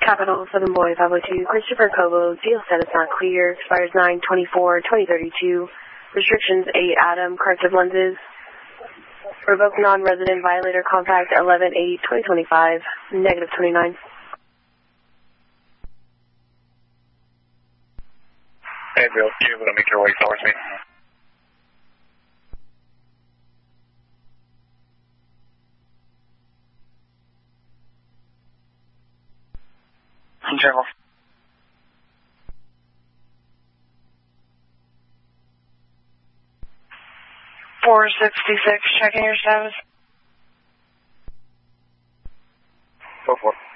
Capital 7 Boy 502, Christopher Cobo, deal status not clear, expires 9/24/2032, restrictions 8 Adam, corrective lenses, revoke non-resident violator compact 11/8/2025, negative 29. Hey Bill, you able to make your way towards me? General. 466, checking your status. Go for it.